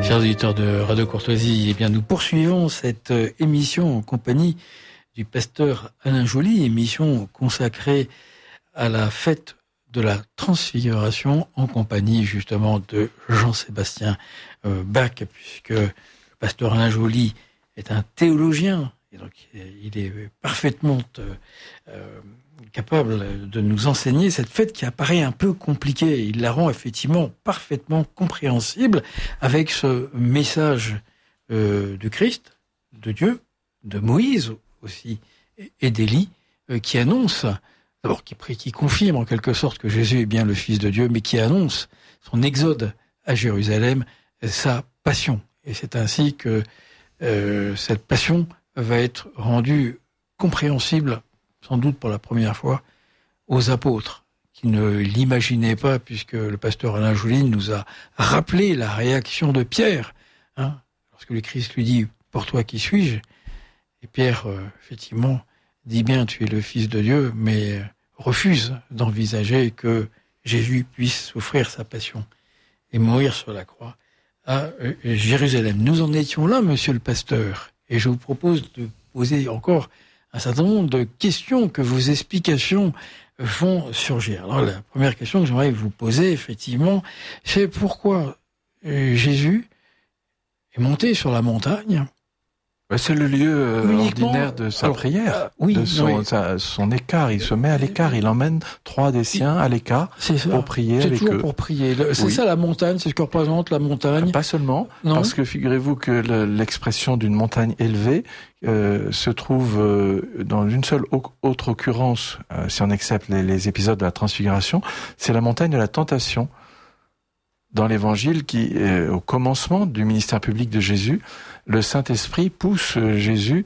Chers auditeurs de Radio Courtoisie, eh bien, nous poursuivons cette émission en compagnie du pasteur Alain Joly, émission consacrée à la fête de la Transfiguration en compagnie justement de Jean-Sébastien Bach, puisque le pasteur Alain Joly est un théologien et donc il est parfaitement capable de nous enseigner cette fête qui apparaît un peu compliquée. Il la rend effectivement parfaitement compréhensible avec ce message de Christ, de Dieu, de Moïse aussi et d'Élie, qui annonce, d'abord qui confirme en quelque sorte que Jésus est bien le Fils de Dieu, mais qui annonce son exode à Jérusalem, sa passion. Et c'est ainsi que cette passion va être rendue compréhensible, sans doute pour la première fois, aux apôtres, qui ne l'imaginaient pas, puisque le pasteur Alain Joly nous a rappelé la réaction de Pierre, lorsque le Christ lui dit « Pour toi, qui suis-je » Et Pierre, effectivement, dit bien « Tu es le Fils de Dieu », mais refuse d'envisager que Jésus puisse souffrir sa passion et mourir sur la croix à Jérusalem. Nous en étions là, monsieur le pasteur, et je vous propose de poser encore un certain nombre de questions que vos explications font surgir. Alors la première question que j'aimerais vous poser, effectivement, c'est pourquoi Jésus est monté sur la montagne. C'est le lieu ordinaire de sa prière, de son écart. Il se met à l'écart, il emmène 3 des siens à l'écart pour prier avec eux. C'est toujours pour prier. C'est ça la montagne, c'est ce que représente la montagne. Pas seulement, parce que figurez-vous que l'expression d'une montagne élevée se trouve dans une seule autre occurrence, si on accepte les épisodes de la Transfiguration, c'est la montagne de la tentation. Dans l'Évangile, qui au commencement du ministère public de Jésus, le Saint-Esprit pousse Jésus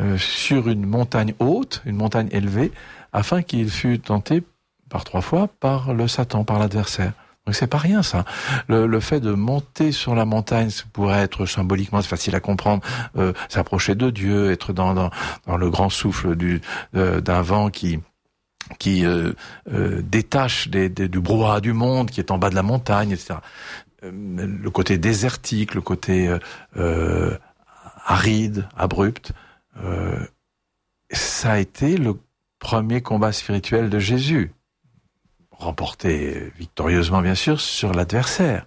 sur une montagne haute, une montagne élevée, afin qu'il fût tenté par 3 fois par le Satan, par l'adversaire. Donc c'est pas rien ça. Le fait de monter sur la montagne, ça pourrait être symboliquement, c'est facile à comprendre, s'approcher de Dieu, être dans le grand souffle d'un vent qui détache du brouhaha du monde qui est en bas de la montagne, etc. Le côté désertique, le côté aride, abrupt, ça a été le premier combat spirituel de Jésus, remporté victorieusement bien sûr sur l'adversaire.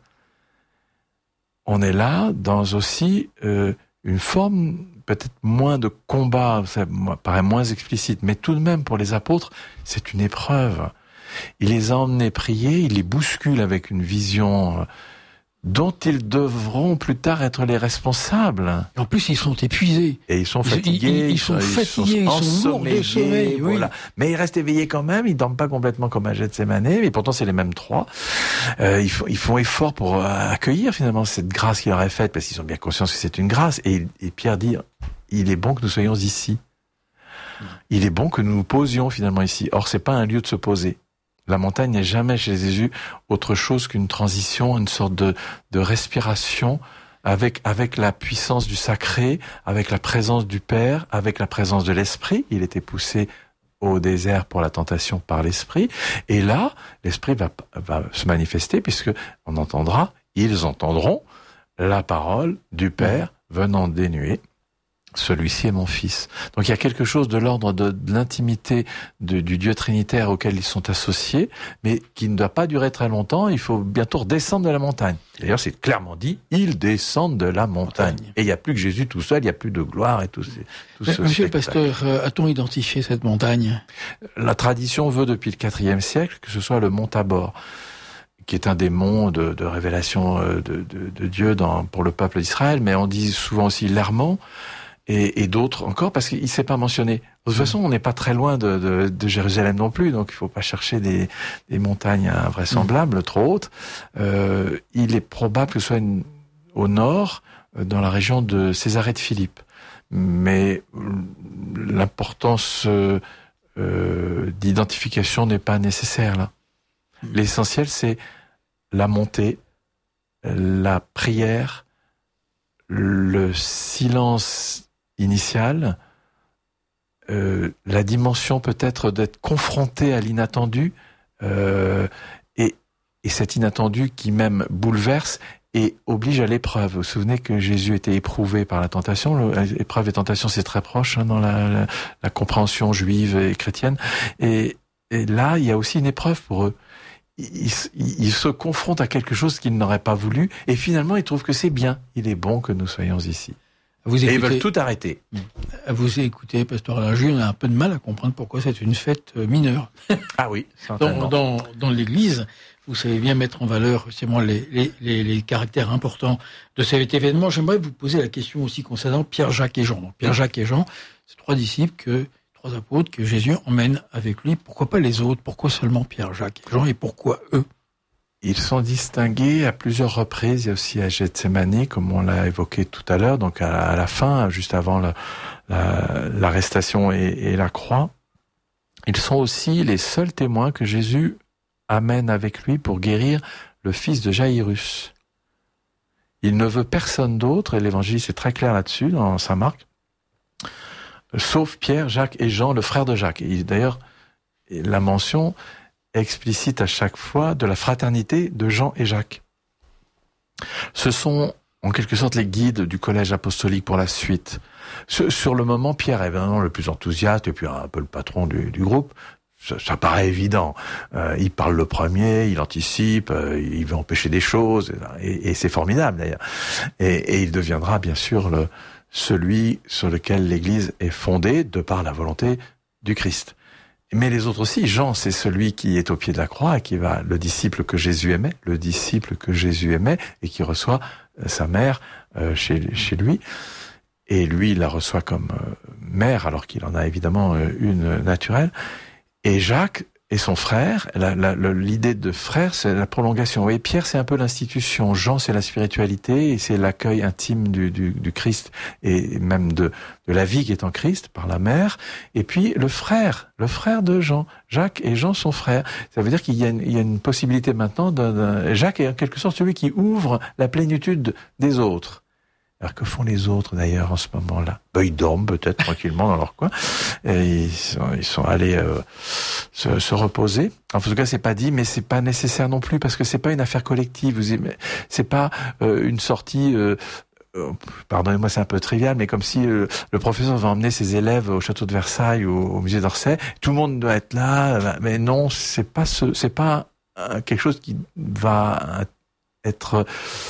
On est là dans aussi une forme peut-être moins de combat, ça paraît moins explicite, mais tout de même pour les apôtres, c'est une épreuve. Il les a emmenés prier, il les bouscule avec une vision dont ils devront plus tard être les responsables. En plus, ils sont épuisés. Et ils sont fatigués. Ils sont fatigués, ils sont lourds de sommeil. Voilà. Oui. Mais ils restent éveillés quand même, ils dorment pas complètement comme à Gethsémane, mais pourtant c'est les mêmes 3. Ils font effort pour accueillir finalement cette grâce qu'il leur est faite, parce qu'ils ont bien conscience que c'est une grâce. Et Pierre dit, il est bon que nous soyons ici. Il est bon que nous nous posions finalement ici. Or, c'est pas un lieu de se poser. La montagne n'est jamais chez Jésus autre chose qu'une transition, une sorte de respiration avec la puissance du sacré, avec la présence du Père, avec la présence de l'Esprit. Il était poussé au désert pour la tentation par l'Esprit. Et là, l'Esprit va se manifester puisque ils entendront la parole du Père venant dénuer. Celui-ci est mon fils. Donc il y a quelque chose de l'ordre de l'intimité du Dieu trinitaire auquel ils sont associés, mais qui ne doit pas durer très longtemps. Il faut bientôt redescendre de la montagne. D'ailleurs, c'est clairement dit, ils descendent de la montagne. Et il n'y a plus que Jésus tout seul, il n'y a plus de gloire et tout ce Monsieur le pasteur, a-t-on identifié cette montagne ? La tradition veut depuis le IVe siècle que ce soit le mont Tabor, qui est un des monts de révélation de Dieu pour le peuple d'Israël, mais on dit souvent aussi l'Hermon, et d'autres encore, parce qu'il ne s'est pas mentionné. De toute façon, on n'est pas très loin de Jérusalem non plus, donc il ne faut pas chercher des montagnes invraisemblables, trop hautes. Il est probable que ce soit au nord, dans la région de Césarée de Philippe. Mais l'importance d'identification n'est pas nécessaire là. L'essentiel, c'est la montée, la prière, le silence initial, la dimension peut-être d'être confronté à l'inattendu, et cet inattendu qui même bouleverse, et oblige à l'épreuve. Vous vous souvenez que Jésus était éprouvé par la tentation. L'épreuve et tentation, c'est très proche dans la compréhension juive et chrétienne. Et là, il y a aussi une épreuve pour eux. Ils se confrontent à quelque chose qu'ils n'auraient pas voulu, et finalement, ils trouvent que c'est bien. Il est bon que nous soyons ici. Et ils veulent tout arrêter. À vous écouter, Pasteur Allergy, on a un peu de mal à comprendre pourquoi c'est une fête mineure. Ah oui, certainement. Dans l'Église, vous savez bien mettre en valeur justement les caractères importants de cet événement. J'aimerais vous poser la question aussi concernant Pierre, Jacques et Jean. Donc, Pierre, Jacques et Jean, c'est trois apôtres que Jésus emmène avec lui. Pourquoi pas les autres? Pourquoi seulement Pierre, Jacques et Jean, et pourquoi eux? Ils sont distingués à plusieurs reprises. Il y a aussi à Gethsémani, comme on l'a évoqué tout à l'heure, donc à la fin, juste avant l'arrestation et la croix. Ils sont aussi les seuls témoins que Jésus amène avec lui pour guérir le fils de Jaïrus. Il ne veut personne d'autre, et l'évangile est très clair là-dessus, dans Saint Marc, sauf Pierre, Jacques et Jean, le frère de Jacques. Et d'ailleurs, la mention explicite à chaque fois de la fraternité de Jean et Jacques. Ce sont en quelque sorte les guides du collège apostolique pour la suite. Sur le moment, Pierre est vraiment le plus enthousiaste et puis un peu le patron du groupe. Ça paraît évident. Il parle le premier, il anticipe, il veut empêcher des choses, et c'est formidable d'ailleurs. Et il deviendra bien sûr celui sur lequel l'Église est fondée de par la volonté du Christ. Mais les autres aussi. Jean, c'est celui qui est au pied de la croix et le disciple que Jésus aimait, et qui reçoit sa mère chez lui. Et lui, il la reçoit comme mère, alors qu'il en a évidemment une naturelle. Et Jacques et son frère, l'idée de frère, c'est la prolongation. Et Pierre, c'est un peu l'institution. Jean, c'est la spiritualité et c'est l'accueil intime du Christ et même de la vie qui est en Christ par la mère. Et puis le frère de Jean. Jacques et Jean sont frères. Ça veut dire qu'il y a une possibilité maintenant Jacques est en quelque sorte celui qui ouvre la plénitude des autres. Alors que font les autres d'ailleurs en ce moment-là? Ils dorment peut-être tranquillement dans leur coin. Et ils sont allés se reposer. En tout cas, c'est pas dit, mais c'est pas nécessaire non plus parce que c'est pas une affaire collective. C'est pas une sortie. Pardonnez-moi, c'est un peu trivial, mais comme si le professeur va emmener ses élèves au château de Versailles ou au musée d'Orsay, tout le monde doit être là. Mais non, c'est pas quelque chose qui va être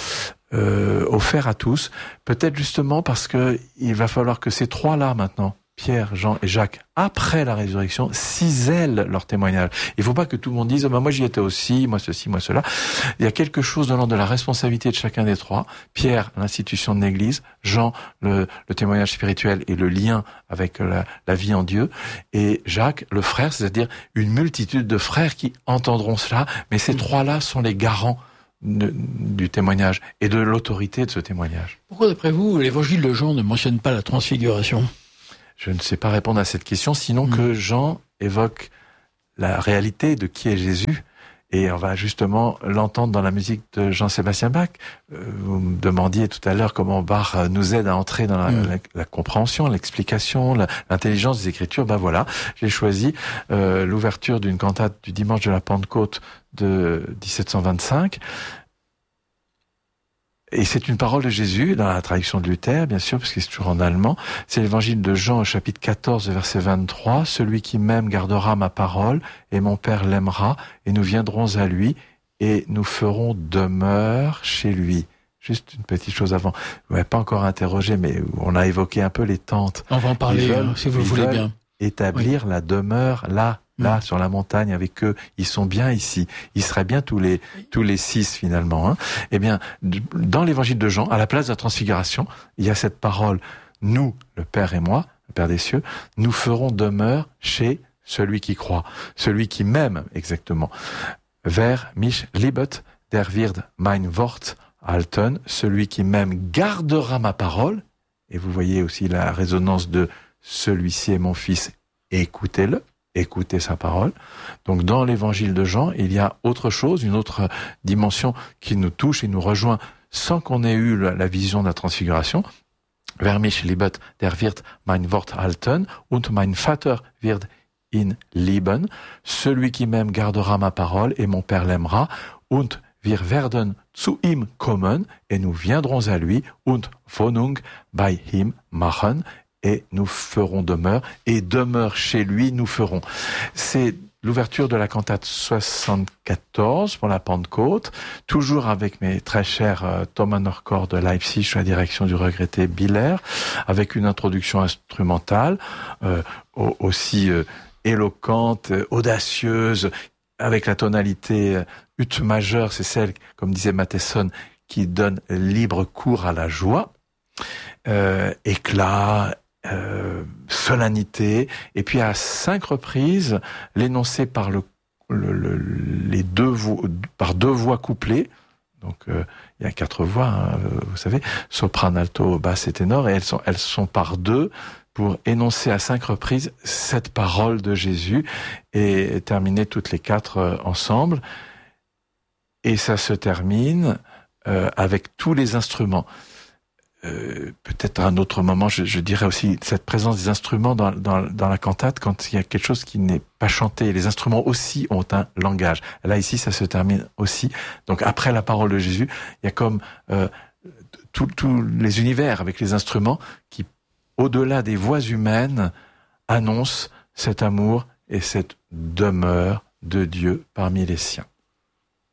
offert à tous, peut-être justement parce que il va falloir que ces trois-là maintenant, Pierre, Jean et Jacques, après la résurrection, cisèlent leur témoignage. Il ne faut pas que tout le monde dise moi j'y étais aussi, moi ceci, moi cela. Il y a quelque chose de l'ordre de la responsabilité de chacun des trois. Pierre, l'institution de l'Église, Jean, le témoignage spirituel et le lien avec la vie en Dieu, et Jacques, le frère, c'est-à-dire une multitude de frères qui entendront cela, mais ces trois-là sont les garants du témoignage et de l'autorité de ce témoignage. Pourquoi, d'après vous, l'évangile de Jean ne mentionne pas la transfiguration? Je ne sais pas répondre à cette question, sinon que Jean évoque la réalité de qui est Jésus, et on va justement l'entendre dans la musique de Jean-Sébastien Bach. Vous me demandiez tout à l'heure comment Bach nous aide à entrer dans la compréhension, l'explication, l'intelligence des Écritures. Voilà, j'ai choisi l'ouverture d'une cantate du dimanche de la Pentecôte de 1725. Et c'est une parole de Jésus, dans la traduction de Luther, bien sûr, parce que c'est toujours en allemand. C'est l'évangile de Jean, au chapitre 14, verset 23. « Celui qui m'aime gardera ma parole, et mon Père l'aimera, et nous viendrons à lui, et nous ferons demeure chez lui. » Juste une petite chose avant. Vous m'avez pas encore interrogé, mais on a évoqué un peu les tentes. On va en parler, si vous le voulez bien. Établir la demeure là, sur la montagne avec eux. Ils sont bien ici. Ils seraient bien tous les 6 finalement. Eh bien, dans l'évangile de Jean, à la place de la transfiguration, il y a cette parole. Nous, le Père et moi, le Père des cieux, nous ferons demeure chez celui qui croit. Celui qui m'aime, exactement. Wer mich liebet, der wird mein Wort halten. Celui qui m'aime gardera ma parole. Et vous voyez aussi la résonance de celui-ci est mon fils, écoutez-le. Écouter sa parole. Donc dans l'évangile de Jean, il y a autre chose, une autre dimension qui nous touche et nous rejoint sans qu'on ait eu la vision de la transfiguration. Wer mich liebet, der wird mein Wort halten und mein Vater wird ihn lieben. Celui qui m'aime gardera ma parole et mon Père l'aimera. Und Wir werden zu ihm kommen, et nous viendrons à lui, und Wohnung bei ihm machen, et nous ferons demeure, et demeure chez lui nous ferons. C'est l'ouverture de la cantate 74 pour la Pentecôte, toujours avec mes très chers Thomas Norcor de Leipzig sous la direction du regretté Biller, avec une introduction instrumentale aussi éloquente, audacieuse, avec la tonalité ut majeure, c'est celle, comme disait Matheson, qui donne libre cours à la joie, éclat, solennité, et puis à 5 reprises, l'énoncé par par deux voix couplées. Donc il y a 4 voix, hein, vous savez, soprano, alto, basse et ténor, et elles sont par 2 pour énoncer à 5 reprises cette parole de Jésus et terminer toutes les 4 ensemble. Et ça se termine avec tous les instruments. Peut-être à un autre moment, je dirais aussi cette présence des instruments dans la cantate quand il y a quelque chose qui n'est pas chanté. Les instruments aussi ont un langage. Là, ici, ça se termine aussi. Donc, après la parole de Jésus, il y a comme tous les univers avec les instruments qui, au-delà des voix humaines, annoncent cet amour et cette demeure de Dieu parmi les siens.